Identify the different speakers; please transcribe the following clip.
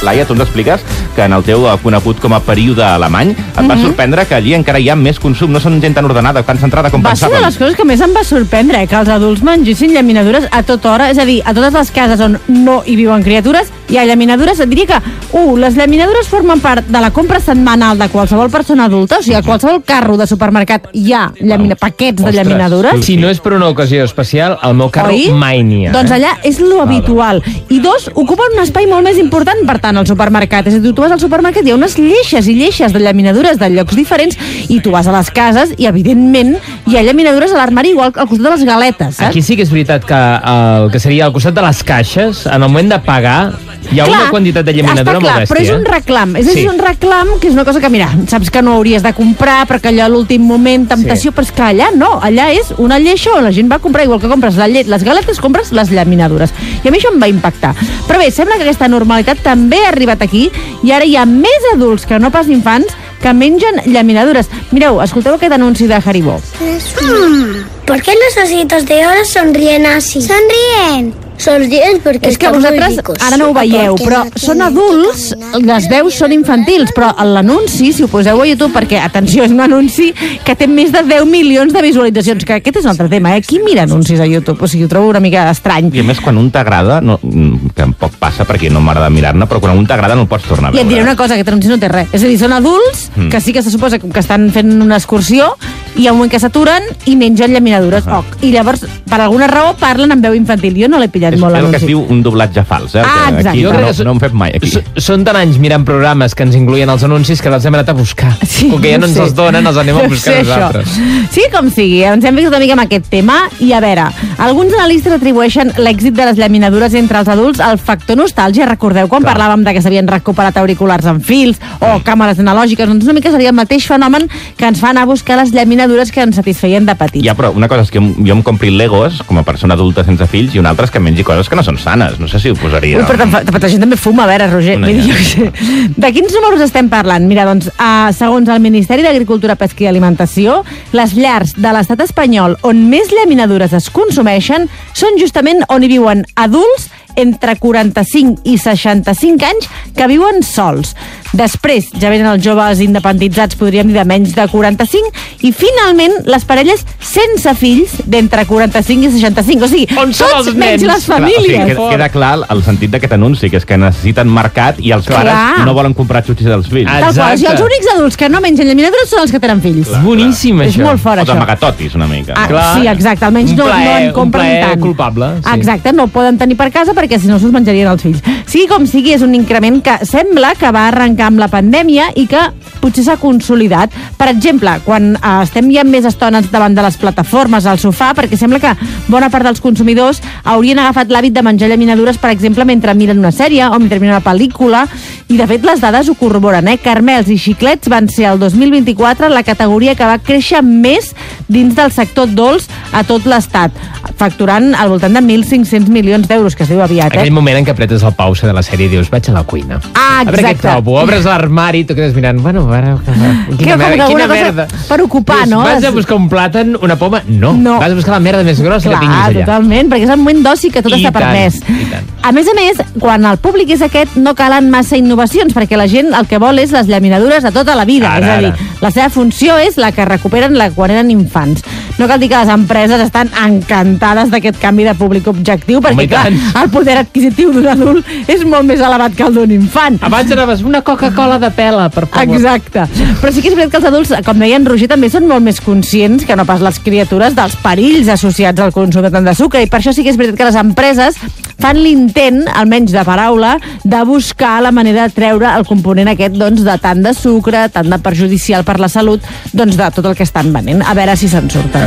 Speaker 1: Laia, tu ens expliques que en el teu conegut com a període alemany et va sorprendre que allí encara hi ha més consum, no són gent tan ordenada, tan centrada com
Speaker 2: Va ser
Speaker 1: pensàvem.
Speaker 2: una de les coses que més em va sorprendre, que els adults mengessin llaminadures a tota hora, és a dir, a totes les cases on no hi viuen criatures hi ha llaminadures. Et diria que, les llaminadures formen part de la compra setmanal de qualsevol persona adulta, o sigui, a qualsevol carro de supermercat hi ha paquets de llaminadures.
Speaker 3: Si no és per una ocasió especial, al meu carro mai n'hi ha.
Speaker 2: Doncs allà és lo habitual. I dos, ocupen un espai molt més important, per tant, al supermercat. És a dir, tu vas al supermercat, hi ha unes lleixes i lleixes de llaminadures de llocs diferents, i tu vas a les cases i, evidentment, hi ha llaminadures a l'armari igual al costat de les galetes, saps?
Speaker 3: Aquí sí que és veritat que el que seria al costat de les caixes, en el moment de pagar, hi ha una quantitat de llaminadura molt bèstia.
Speaker 2: Però és un reclam. És un reclam que és una cosa que, mira, saps que no hauries de comprar perquè allò a l'últim moment, temptació, però és que allà no. Allà és una lleixa on la gent va comprar, igual que compres la llet, les galetes, compres les llaminadures. I a mi això em va impactar. Però bé, sembla que aquesta normalitat també ha arribat aquí i ara hi ha més adults que no pas infants que mengen llaminadures. Mireu, escolteu aquest anunci de Haribo.
Speaker 4: ¿Por qué los ositos de oro sonríen así? Sonríen. Sonríen porque
Speaker 2: és que vosaltres ara no ho veieu, però són adults, les veus són infantils, però l'anunci, si ho poseu a YouTube, perquè, atenció, és un anunci que té més de 10 milions de visualitzacions, que aquest és un altre tema, Qui mira anuncis a YouTube? O sigui, ho trobo una mica estrany.
Speaker 1: I a més, quan un t'agrada, que em poc passa perquè no m'agrada mirar-ne, però quan un t'agrada no el pots tornar a veure.
Speaker 2: I et diré una cosa, aquest anunci no té res. És a dir, són adults que sí que se suposa que estan fent una excursió i hi ha un moment que s'aturen i mengen llaminadures. I llavors, per alguna raó, parlen amb veu infantil. Jo no l'he pillat molt
Speaker 1: És el que
Speaker 2: l'anunci.
Speaker 1: es diu un doblatge fals,
Speaker 2: exacte.
Speaker 1: Aquí no hem fet mai.
Speaker 3: Són tant anys mirant programes que ens incloïen els anuncis que els hem anat a buscar. Com que ja no ens els donen, els anem a buscar nosaltres.
Speaker 2: Sí, com sigui, ens hem ficat una mica amb aquest tema i a veure, alguns analistes atribueixen l'èxit de les llaminadures entre els adults al factor nostàlgia. Recordeu quan parlàvem de que s'havien recuperat auriculars amb fils o càmeres analògiques? Doncs una mica seria el mateix fenomen que ens fa anar a buscar les llaminadures que ens satisfeien de petits.
Speaker 1: Ja, però una cosa és que jo em compri Legos com a persona adulta sense fills i una altra és que mengi coses que no són sanes. No sé si ho posaria.
Speaker 2: Però la gent també fuma, a veure, Roger. De quins números estem parlant? Mira, doncs, segons el Ministeri d'Agricultura, Pesca i Alimentació, les llars de l'estat espanyol on més llaminadures es consumeixen són justament on hi viuen adults entre 45 i 65 anys que viuen sols. Després ja venen els joves independitzats, podríem dir de menys de 45, i finalment les parelles sense fills d'entre 45 i 65. O sigui, tots menys les famílies.
Speaker 1: Queda clar el sentit d'aquest anunci, que és que necessiten mercat i els pares no volen comprar xutxis dels fills.
Speaker 2: Tal qual, i els únics adults que no mengen llaminadures són els que tenen fills.
Speaker 3: Boníssim, això.
Speaker 2: És molt fort, això.
Speaker 1: O d'amagatotis, una mica.
Speaker 2: Sí, exacte, almenys no en compren tant.
Speaker 3: Culpable.
Speaker 2: Exacte, no el poden tenir per casa perquè si no se'ls menjarien els fills. Sigui com sigui, és un increment que sembla que va arrencar amb la pandèmia i que potser s'ha consolidat. Per exemple, quan estem ja més estones davant de les plataformes al sofà, perquè sembla que bona part dels consumidors haurien agafat l'hàbit de menjar llaminadures, per exemple, mentre miren una sèrie o mentre miren una pel·lícula, i de fet les dades ho corroboren. Carmels i xiclets van ser el 2024 la categoria que va créixer més dins del sector dolç a tot l'estat, facturant al voltant de 1.500 milions d'euros, que es diu aviat.
Speaker 3: Aquell moment en què apretes el pause de la sèrie i dius, vaig a la cuina.
Speaker 2: Exacte.
Speaker 3: A veure què trobo. Obres l'armari i tu quedes mirant, bueno, ara... Quina merda.
Speaker 2: Per ocupar, no?
Speaker 3: Vas a buscar un plàtan, una poma? No. Vas a buscar la merda més grossa que tinguis allà.
Speaker 2: Totalment, perquè és el moment d'oci que tot està permès. A més, quan el públic és aquest, no calen massa innovacions, perquè la gent el que vol és les llaminadures de tota la vida. És a dir, la seva funció és la que recuperen quan eren infants. No cal dir que les empreses estan encantades d'aquest canvi de públic objectiu, perquè, clar, el poder adquisitiu d'un adult és molt més elevat que el d'un infant.
Speaker 3: Abans anaves una Coca-Cola de pela, per favor.
Speaker 2: Exacte. Però sí que és veritat que els adults, com deia en Roger, també són molt més conscients que no pas les criatures dels perills associats al consum de tant de sucre, i per això sí que és veritat que les empreses fan l'intent, almenys de paraula, de buscar la manera de treure el component aquest, doncs, de tant de sucre, tant de perjudicial per la salut, doncs, de tot el que estan venent. A veure si se'n surten.